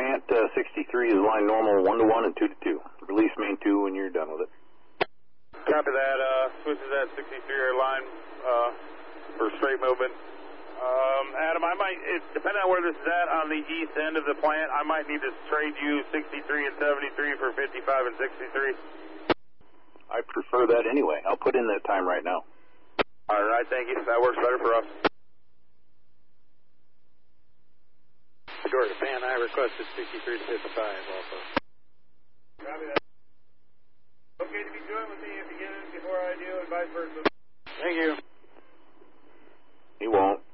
Pant 63 is line normal 1 to 1 and 2 to 2. Release main 2 when you're done with it. Copy that. Switches that 63 line for straight movement. Adam, I might, depending on where this is at on the east end of the plant, I might need to trade you 63 and 73 for 55 and 63. I prefer that anyway. I'll put in that time right now. All right, thank you. That works better for us. Sure, Japan, I requested 63 to 55 also. Copy that. Okay to be joined with me if you get it before I do, and vice versa. Thank you. He won't.